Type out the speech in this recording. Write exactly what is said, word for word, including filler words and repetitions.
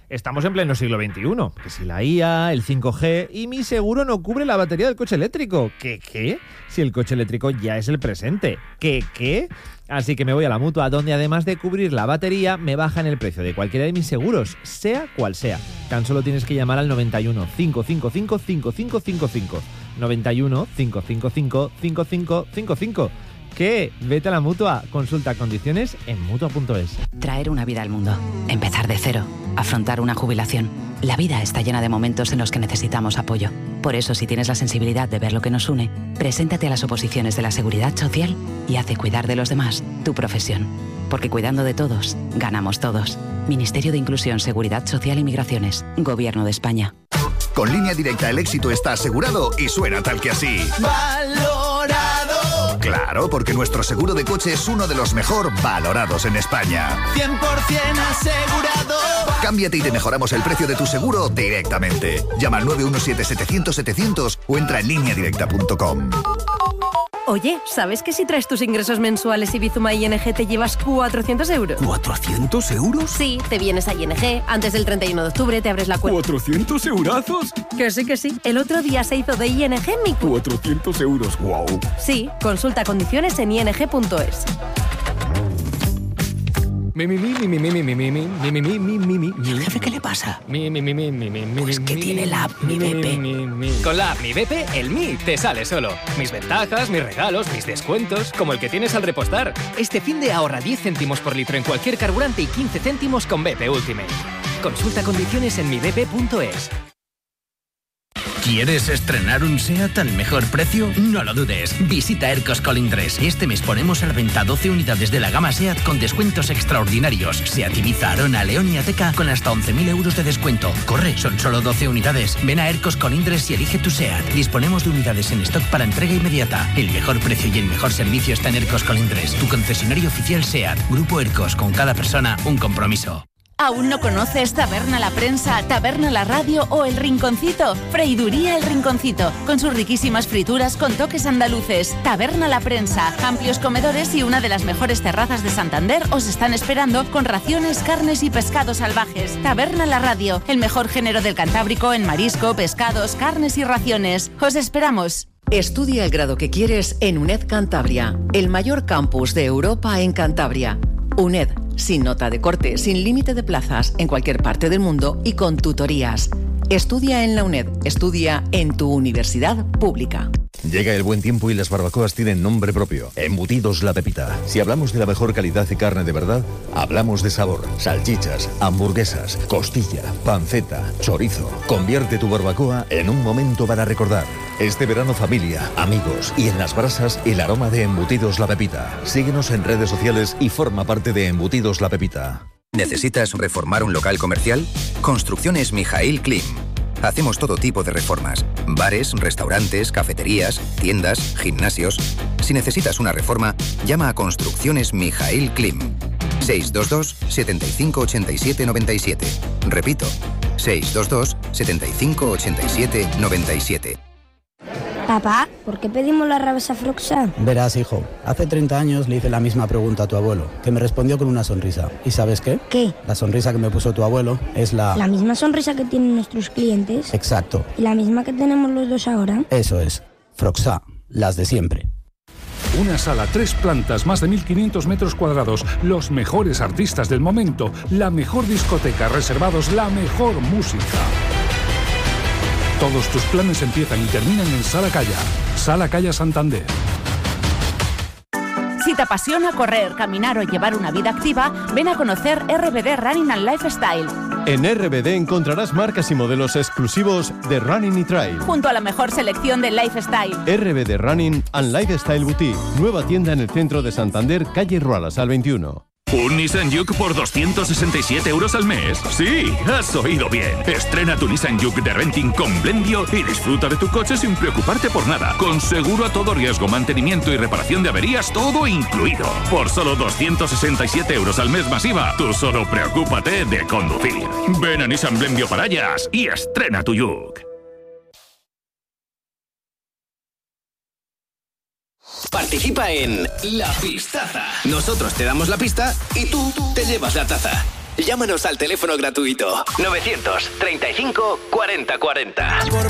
Estamos en pleno siglo veintiuno. Que si la I A, el cinco G y mi seguro no cubre la batería del coche eléctrico. ¿Qué qué? Si el coche eléctrico ya es el presente. ¿Qué qué? Así que me voy a la Mutua, donde además de cubrir la batería, me bajan el precio de cualquiera de mis seguros, sea cual sea. Tan solo tienes que llamar al noventa y uno, cinco cinco cinco, cinco cinco cinco cinco. noventa y uno, cinco cinco cinco, cinco cinco cinco cinco. ¿Qué? Vete a la Mutua. Consulta condiciones en mutua punto es. Traer una vida al mundo. Empezar de cero. Afrontar una jubilación. La vida está llena de momentos en los que necesitamos apoyo. Por eso, si tienes la sensibilidad de ver lo que nos une, preséntate a las oposiciones de la Seguridad Social y haz de cuidar de los demás tu profesión. Porque cuidando de todos, ganamos todos. Ministerio de Inclusión, Seguridad Social y Migraciones. Gobierno de España. Con Línea Directa el éxito está asegurado y suena tal que así. ¡Valorado! Claro, porque nuestro seguro de coche es uno de los mejor valorados en España. cien por ciento asegurado. Cámbiate y te mejoramos el precio de tu seguro directamente. Llama al nueve uno siete, setecientos, setecientos o entra en línea directa punto com. Oye, ¿sabes que si traes tus ingresos mensuales y Bizuma I N G te llevas cuatrocientos euros? ¿cuatrocientos euros? Sí, te vienes a I N G, antes del treinta y uno de octubre te abres la cuenta. ¿cuatrocientos eurazos? Que sí, que sí. El otro día se hizo de I N G mi... cuatrocientos euros, wow. Sí, consulta condiciones en i n g punto es. Mi, mi, mi, mi, mi, mi, mi, mi, mi, mi, mi, mi, mi, mi, mi. ¿El jefe qué le pasa? Mi, mi, mi, mi, mi, mi, mi, Pues que mi, tiene la app Mi BP. mi, mi, mi. Con la app Mi B P, el Mi te sale solo. Mis ventajas, mis regalos, mis descuentos, como el que tienes al repostar. Este fin de ahorra diez céntimos por litro en cualquier carburante y quince céntimos con B P Ultimate. Consulta condiciones en mi b p punto es. ¿Quieres estrenar un SEAT al mejor precio? No lo dudes. Visita Ercos Colindres. Este mes ponemos a la venta doce unidades de la gama SEAT con descuentos extraordinarios. SEAT Ibiza, Arona, León y Ateca con hasta once mil euros de descuento. Corre, son solo doce unidades. Ven a Ercos Colindres y elige tu SEAT. Disponemos de unidades en stock para entrega inmediata. El mejor precio y el mejor servicio está en Ercos Colindres, tu concesionario oficial SEAT. Grupo Ercos, con cada persona un compromiso. ¿Aún no conoces Taberna La Prensa, Taberna La Radio o El Rinconcito? Freiduría El Rinconcito, con sus riquísimas frituras con toques andaluces. Taberna La Prensa, amplios comedores y una de las mejores terrazas de Santander os están esperando con raciones, carnes y pescados salvajes. Taberna La Radio, el mejor género del Cantábrico en marisco, pescados, carnes y raciones. ¡Os esperamos! Estudia el grado que quieres en UNED Cantabria, el mayor campus de Europa en Cantabria. UNED, sin nota de corte, sin límite de plazas, en cualquier parte del mundo y con tutorías. Estudia en la UNED, estudia en tu universidad pública. Llega el buen tiempo y las barbacoas tienen nombre propio. Embutidos La Pepita. Si hablamos de la mejor calidad de carne de verdad, hablamos de sabor. Salchichas, hamburguesas, costilla, panceta, chorizo. Convierte tu barbacoa en un momento para recordar. Este verano, familia, amigos y en las brasas, el aroma de Embutidos La Pepita. Síguenos en redes sociales y forma parte de Embutidos La Pepita. ¿Necesitas reformar un local comercial? Construcciones Mijail Klim. Hacemos todo tipo de reformas. Bares, restaurantes, cafeterías, tiendas, gimnasios. Si necesitas una reforma, llama a Construcciones Mijail Klim. seis dos dos, siete cinco ocho siete nueve siete. Repito, seis dos dos, siete cinco ocho siete nueve siete. Papá, ¿por qué pedimos la rabesa Froxan? Verás, hijo, hace treinta años le hice la misma pregunta a tu abuelo, que me respondió con una sonrisa. ¿Y sabes qué? ¿Qué? La sonrisa que me puso tu abuelo es la... ¿La misma sonrisa que tienen nuestros clientes? Exacto. ¿Y la misma que tenemos los dos ahora? Eso es. Froxan, las de siempre. Una sala, tres plantas, más de mil quinientos metros cuadrados, los mejores artistas del momento, la mejor discoteca, reservados, la mejor música. Todos tus planes empiezan y terminan en Sala Calla. Sala Calla Santander. Si te apasiona correr, caminar o llevar una vida activa, ven a conocer R B D Running and Lifestyle. En R B D encontrarás marcas y modelos exclusivos de running y trail. Junto a la mejor selección de lifestyle. R B D Running and Lifestyle Boutique. Nueva tienda en el centro de Santander, calle Rualasal veintiuno. ¿Un Nissan Juke por doscientos sesenta y siete euros al mes? Sí, has oído bien. Estrena tu Nissan Juke de renting con Blendio y disfruta de tu coche sin preocuparte por nada. Con seguro a todo riesgo, mantenimiento y reparación de averías, todo incluido. Por solo doscientos sesenta y siete euros al mes masiva, tú solo preocúpate de conducir. Ven a Nissan Blendio Parayas y estrena tu Juke. Participa en La Pistaza. Nosotros te damos la pista y tú te llevas la taza. Llámanos al teléfono gratuito novecientos treinta y cinco cuarenta cuarenta.